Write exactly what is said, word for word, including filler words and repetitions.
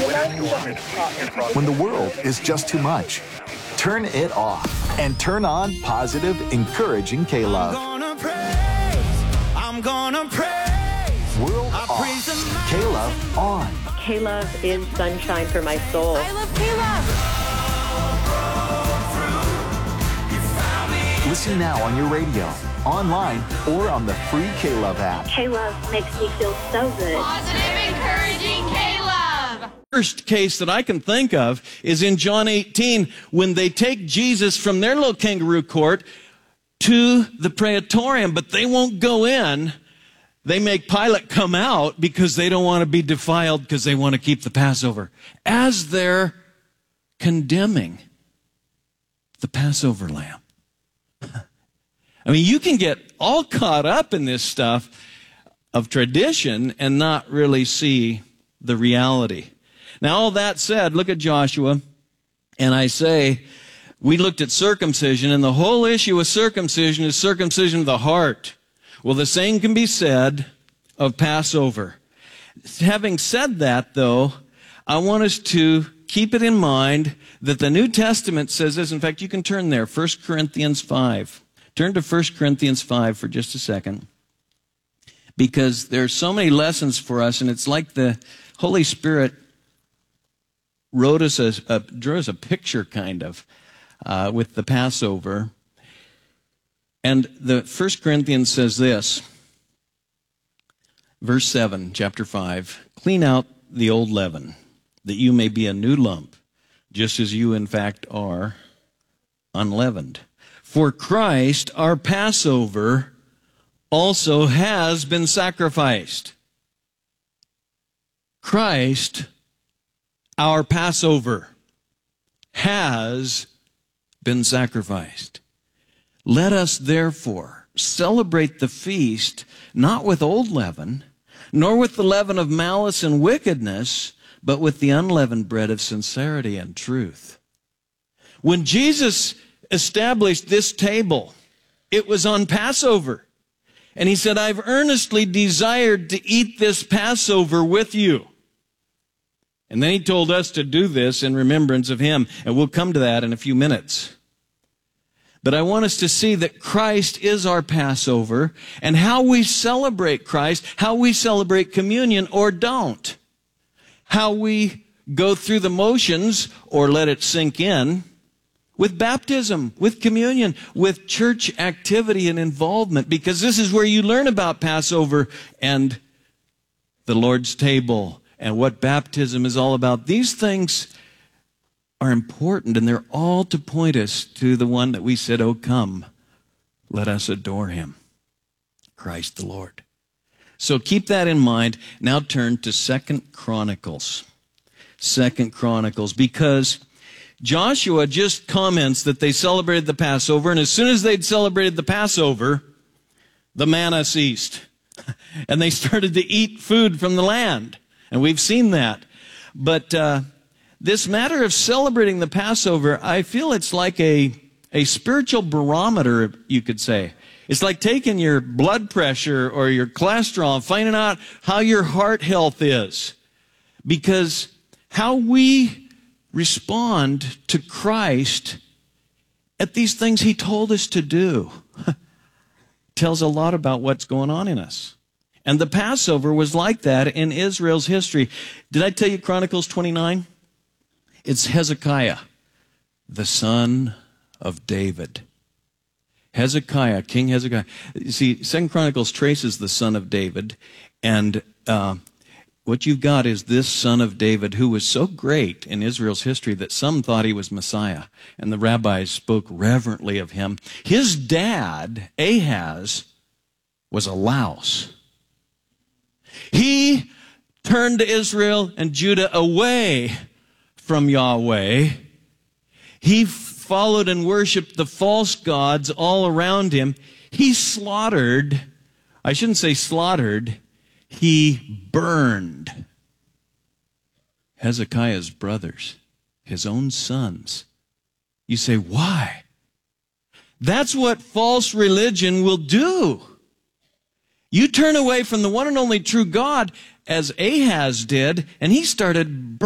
When the world is just too much, turn it off and turn on positive, encouraging K-Love. I'm gonna praise, I'm gonna praise. World off, K-Love on. K-Love is sunshine for my soul. I love K-Love. Listen now on your radio, online, or on the free K-Love app. K-Love makes me feel so good. Positive, encouraging K-Love. First case that I can think of is in John eighteen, when they take Jesus from their little kangaroo court to the praetorium, but they won't go in. They make Pilate come out because they don't want to be defiled, because they want to keep the Passover, as they're condemning the Passover lamb. I mean, you can get all caught up in this stuff of tradition and not really see the reality. Now, all that said, look at Joshua, and I say, we looked at circumcision, and the whole issue with circumcision is circumcision of the heart. Well, the same can be said of Passover. Having said that, though, I want us to keep it in mind that the New Testament says this. In fact, you can turn there, First Corinthians five. Turn to First Corinthians five for just a second, because there are so many lessons for us, and it's like the Holy Spirit wrote us a, a drew us a picture, kind of, uh, with the Passover. And the First Corinthians says this, verse seven, chapter five, clean out the old leaven, that you may be a new lump, just as you in fact are unleavened. For Christ, our Passover, also has been sacrificed. Christ, our Passover, has been sacrificed. Let us therefore celebrate the feast not with old leaven, nor with the leaven of malice and wickedness, but with the unleavened bread of sincerity and truth. When Jesus established this table, it was on Passover. And he said, I've earnestly desired to eat this Passover with you. And then he told us to do this in remembrance of him. And we'll come to that in a few minutes. But I want us to see that Christ is our Passover, and how we celebrate Christ, how we celebrate communion or don't, how we go through the motions or let it sink in, with baptism, with communion, with church activity and involvement, because this is where you learn about Passover and the Lord's table and what baptism is all about. These things are important, and they're all to point us to the one that we said, oh, come, let us adore him, Christ the Lord. So keep that in mind. Now turn to Second Chronicles. Second Chronicles, because Joshua just comments that they celebrated the Passover, and as soon as they'd celebrated the Passover, the manna ceased. And they started to eat food from the land. And we've seen that. But uh, this matter of celebrating the Passover, I feel it's like a, a spiritual barometer, you could say. It's like taking your blood pressure or your cholesterol and finding out how your heart health is. Because how we respond to Christ at these things he told us to do tells a lot about what's going on in us. And the Passover was like that in Israel's history. Did I tell you Chronicles twenty-nine? It's Hezekiah, the son of David. Hezekiah, King Hezekiah. You see, Second Chronicles traces the son of David, and uh, what you've got is this son of David who was so great in Israel's history that some thought he was Messiah, and the rabbis spoke reverently of him. His dad, Ahaz, was a louse. He turned Israel and Judah away from Yahweh. He followed and worshiped the false gods all around him. He slaughtered, I shouldn't say slaughtered, he burned Hezekiah's brothers, his own sons. You say, why? That's what false religion will do. You turn away from the one and only true God, as Ahaz did, and he started